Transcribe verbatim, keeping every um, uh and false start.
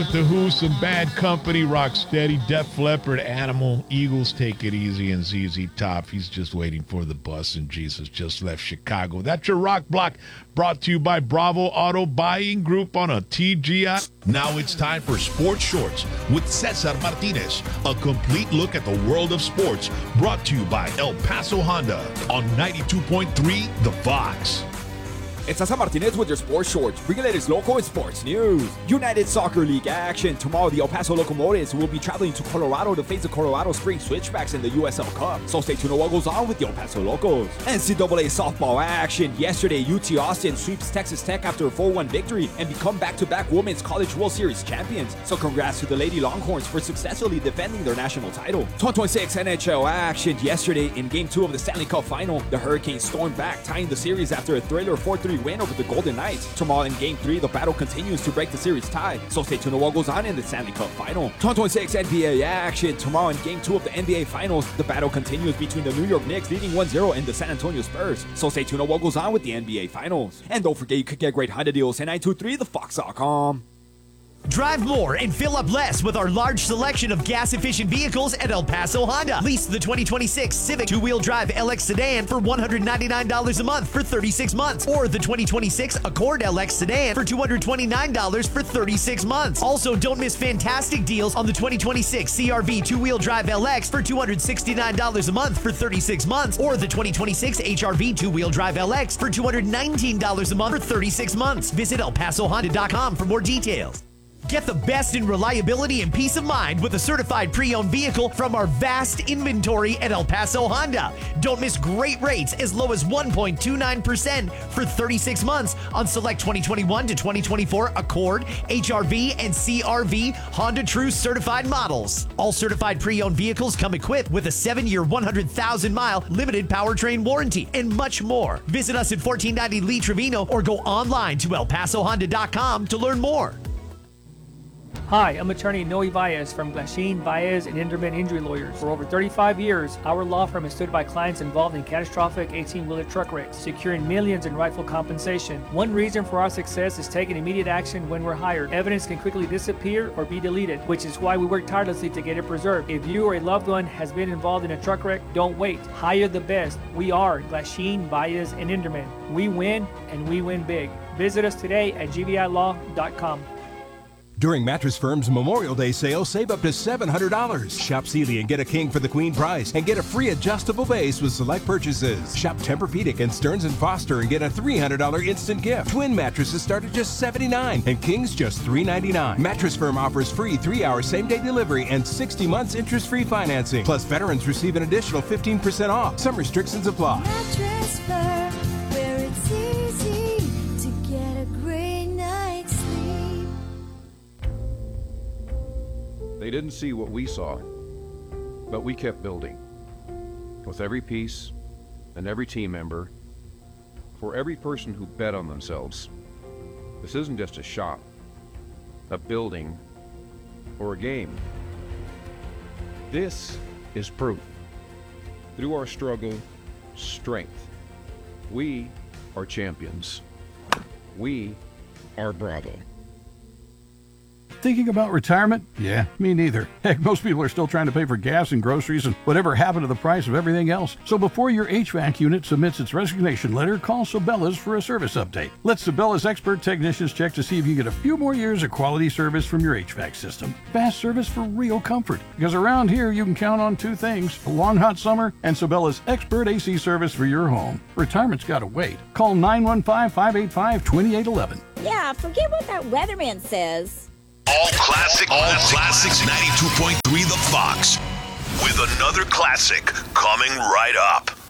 The Who, Some Bad Company, Rocksteady, Def Leppard, Animal, Eagles, Take It Easy, and Z Z Top. He's just waiting for the bus, and Jesus just left Chicago. That's your Rock Block, brought to you by Bravo Auto Buying Group on a T G I. Now it's time for Sports Shorts with Cesar Martinez. A complete look at the world of sports, brought to you by El Paso Honda on ninety-two point three The Fox. It's Cesar Martinez with your Sports Shorts, bringing the latest local and sports news. United Soccer League action. Tomorrow, the El Paso Locomotives will be traveling to Colorado to face the Colorado Spring Switchbacks in the U S L Cup. So stay tuned to what goes on with the El Paso Locos. N C double A softball action. Yesterday, U T Austin sweeps Texas Tech after a four one victory and become back-to-back Women's College World Series champions. So congrats to the Lady Longhorns for successfully defending their national title. twenty twenty-six N H L action. Yesterday, in Game two of the Stanley Cup Final, the Hurricanes stormed back, tying the series after a thriller four three win over the Golden Knights. Tomorrow in Game three, the battle continues to break the series tie. So stay tuned to what goes on in the Stanley Cup Final. twenty twenty-six N B A action. Tomorrow in Game two of the N B A Finals, the battle continues between the New York Knicks leading one zero and the San Antonio Spurs. So stay tuned to what goes on with the N B A Finals. And don't forget, you could get great Honda deals at nine two three the fox dot com. Drive more and fill up less with our large selection of gas-efficient vehicles at El Paso Honda. Lease the twenty twenty-six Civic two-wheel drive L X sedan for one hundred ninety-nine dollars a month for thirty-six months. Or the twenty twenty-six Accord L X sedan for two hundred twenty-nine dollars for thirty-six months. Also, don't miss fantastic deals on the twenty twenty-six C R V two-wheel drive L X for two hundred sixty-nine dollars a month for thirty-six months. Or the twenty twenty-six H R V two-wheel drive L X for two hundred nineteen dollars a month for thirty-six months. Visit El Paso Honda dot com for more details. Get the best in reliability and peace of mind with a certified pre-owned vehicle from our vast inventory at El Paso Honda. Don't miss great rates as low as one point two nine percent for thirty-six months on select twenty twenty-one to twenty twenty-four Accord, H R V, and C R V Honda True certified models. All certified pre-owned vehicles come equipped with a seven-year, one hundred thousand mile limited powertrain warranty and much more. Visit us at fourteen ninety Lee Trevino or go online to El Paso Honda dot com to learn more. Hi, I'm attorney Noe Baez from Glasheen, Baez, and Inderman Injury Lawyers. For over thirty-five years, our law firm has stood by clients involved in catastrophic eighteen-wheeler truck wrecks, securing millions in rightful compensation. One reason for our success is taking immediate action when we're hired. Evidence can quickly disappear or be deleted, which is why we work tirelessly to get it preserved. If you or a loved one has been involved in a truck wreck, don't wait. Hire the best. We are Glasheen, Baez, and Inderman. We win, and we win big. Visit us today at G V I law dot com. During Mattress Firm's Memorial Day sale, save up to seven hundred dollars. Shop Sealy and get a king for the queen price and get a free adjustable base with select purchases. Shop Tempur-Pedic and Stearns and Foster and get a three hundred dollars instant gift. Twin mattresses start at just seventy-nine dollars and kings just three ninety-nine. Mattress Firm offers free three-hour same-day delivery and sixty months interest-free financing. Plus, veterans receive an additional fifteen percent off. Some restrictions apply. Mattress Firm, where it's easy to get a great night's sleep. They didn't see what we saw, but we kept building. With every piece and every team member, for every person who bet on themselves. This isn't just a shop, a building, or a game. This is proof. Through our struggle, strength. We are champions. We are Bravo. Thinking about retirement? Yeah, me neither. Heck, most people are still trying to pay for gas and groceries and whatever happened to the price of everything else. So before your H V A C unit submits its resignation letter, call Sabela's for a service update. Let Sabela's expert technicians check to see if you get a few more years of quality service from your H V A C system. Fast service for real comfort. Because around here, you can count on two things, a long hot summer and Sabela's expert A C service for your home. Retirement's gotta wait. Call nine one five, five eight five, two eight one one. Yeah, forget what that weatherman says. All classic, all classics, ninety-two point three The Fox. With another classic coming right up.